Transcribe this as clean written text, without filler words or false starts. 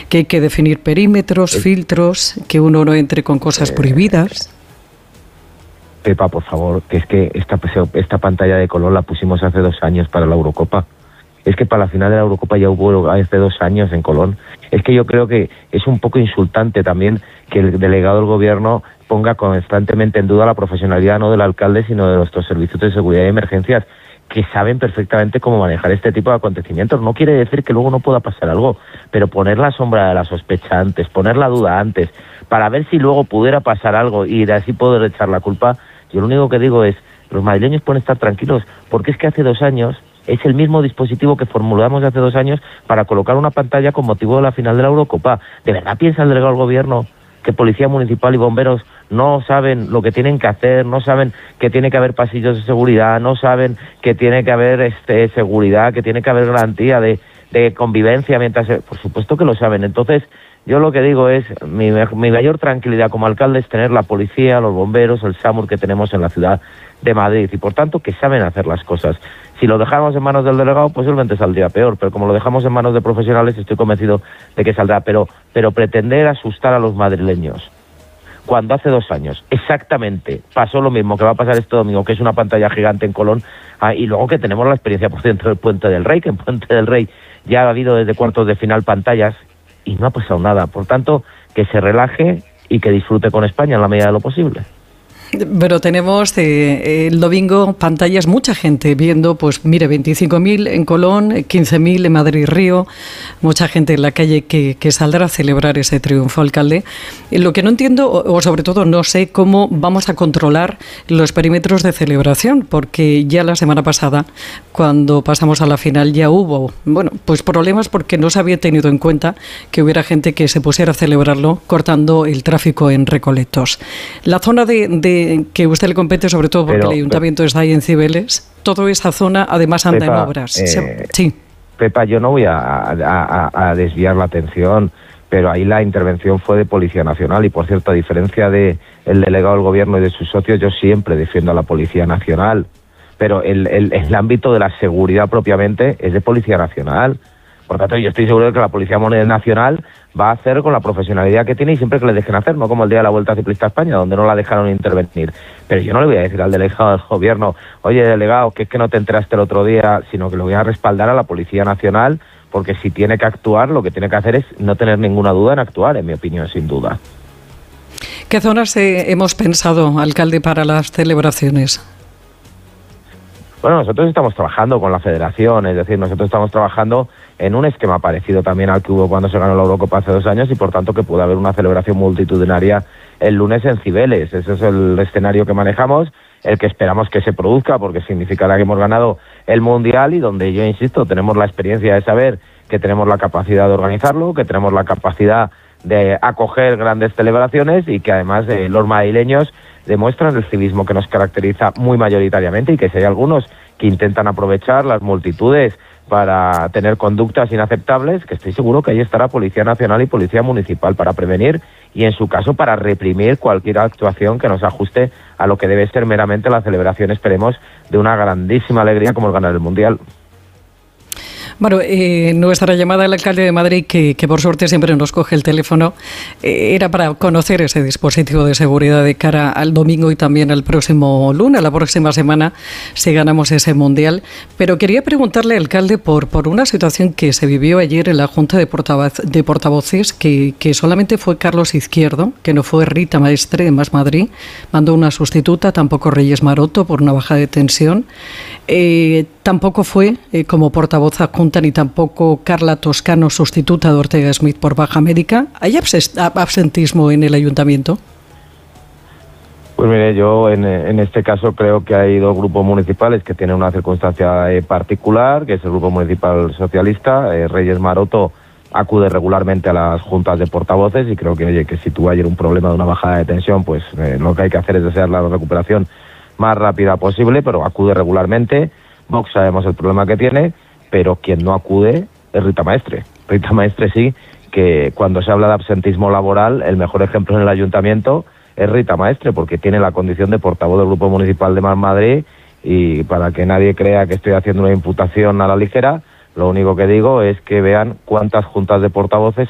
que hay que definir perímetros, filtros, que uno no entre con cosas prohibidas. Pepa, por favor, que es que esta pantalla de color la pusimos hace 2 años para la Eurocopa. Es que para la final de la Eurocopa ya hubo hace 2 años en Colón. Es que yo creo que es un poco insultante también que el delegado del gobierno ponga constantemente en duda la profesionalidad no del alcalde, sino de nuestros servicios de seguridad y emergencias, que saben perfectamente cómo manejar este tipo de acontecimientos. No quiere decir que luego no pueda pasar algo, pero poner la sombra de la sospecha antes, poner la duda antes, para ver si luego pudiera pasar algo y de así poder echar la culpa. Yo lo único que digo es, los madrileños pueden estar tranquilos, porque es que hace 2 años es el mismo dispositivo que formulamos hace 2 años para colocar una pantalla con motivo de la final de la Eurocopa. ¿De verdad piensa el delegado del gobierno que policía municipal y bomberos no saben lo que tienen que hacer, no saben que tiene que haber pasillos de seguridad, no saben que tiene que haber seguridad, que tiene que haber garantía de convivencia mientras... Por supuesto que lo saben. Entonces, yo lo que digo es, mi mayor tranquilidad como alcalde es tener la policía, los bomberos, el SAMUR que tenemos en la ciudad de Madrid y por tanto que saben hacer las cosas. Si lo dejamos en manos del delegado, posiblemente saldría peor, pero como lo dejamos en manos de profesionales estoy convencido de que saldrá. Pero pretender asustar a los madrileños cuando hace 2 años exactamente pasó lo mismo que va a pasar este domingo, que es una pantalla gigante en Colón, y luego que tenemos la experiencia por dentro del Puente del Rey, que en Puente del Rey ya ha habido desde cuartos de final pantallas y no ha pasado nada. Por tanto, que se relaje y que disfrute con España en la medida de lo posible. Pero tenemos el domingo pantallas, mucha gente viendo, pues mire, 25.000 en Colón, 15.000 en Madrid Río, mucha gente en la calle que saldrá a celebrar ese triunfo, alcalde. Lo que no entiendo, o sobre todo no sé cómo vamos a controlar los perímetros de celebración, porque ya la semana pasada, cuando pasamos a la final, ya hubo, bueno, pues problemas porque no se había tenido en cuenta que hubiera gente que se pusiera a celebrarlo cortando el tráfico en Recoletos. La zona de que usted le compete, sobre todo porque el ayuntamiento está ahí en Cibeles, toda esa zona además anda en obras. Sí. Pepa, yo no voy a desviar la atención, pero ahí la intervención fue de Policía Nacional y, por cierto, a diferencia del delegado del gobierno y de sus socios, yo siempre defiendo a la Policía Nacional, pero el ámbito de la seguridad propiamente es de Policía Nacional. Por tanto, yo estoy seguro de que la Policía Nacional va a hacer con la profesionalidad que tiene y siempre que le dejen hacer, no como el día de la Vuelta Ciclista a España, donde no la dejaron intervenir. Pero yo no le voy a decir al delegado del gobierno, oye, delegado, que es que no te enteraste el otro día, sino que lo voy a respaldar a la Policía Nacional, porque si tiene que actuar, lo que tiene que hacer es no tener ninguna duda en actuar, en mi opinión, sin duda. ¿Qué zonas hemos pensado, alcalde, para las celebraciones? Bueno, nosotros estamos trabajando con la federación, es decir, nosotros estamos trabajando en un esquema parecido también al que hubo cuando se ganó la Eurocopa hace 2 años y por tanto que pueda haber una celebración multitudinaria el lunes en Cibeles. Ese es el escenario que manejamos, el que esperamos que se produzca porque significará que hemos ganado el Mundial y donde yo insisto, tenemos la experiencia de saber que tenemos la capacidad de organizarlo, que tenemos la capacidad de acoger grandes celebraciones y que además los madrileños demuestran el civismo que nos caracteriza muy mayoritariamente y que si hay algunos que intentan aprovechar las multitudes para tener conductas inaceptables, que estoy seguro que ahí estará Policía Nacional y Policía Municipal para prevenir y en su caso para reprimir cualquier actuación que nos ajuste a lo que debe ser meramente la celebración, esperemos, de una grandísima alegría como el ganar el Mundial. Bueno, nuestra llamada al alcalde de Madrid, que por suerte siempre nos coge el teléfono, era para conocer ese dispositivo de seguridad de cara al domingo y también al próximo lunes, la próxima semana, si ganamos ese Mundial. Pero quería preguntarle, alcalde, por una situación que se vivió ayer en la Junta de Portavoces, que solamente fue Carlos Izquierdo, que no fue Rita Maestre de Más Madrid, mandó una sustituta, tampoco Reyes Maroto por una bajada de tensión, tampoco fue como portavoz adjunta ni tampoco Carla Toscano, sustituta de Ortega Smith por baja médica. ¿Hay absentismo en el ayuntamiento? Pues mire, yo en este caso creo que hay 2 grupos municipales que tienen una circunstancia particular, que es el Grupo Municipal Socialista. Reyes Maroto acude regularmente a las juntas de portavoces y creo que, oye, que si tuvo ayer un problema de una bajada de tensión, pues lo que hay que hacer es desear la recuperación más rápida posible, pero acude regularmente. Vox sabemos el problema que tiene, pero quien no acude es Rita Maestre. Rita Maestre sí, que cuando se habla de absentismo laboral, el mejor ejemplo en el ayuntamiento es Rita Maestre, porque tiene la condición de portavoz del Grupo Municipal de Más Madrid y para que nadie crea que estoy haciendo una imputación a la ligera, lo único que digo es que vean cuántas juntas de portavoces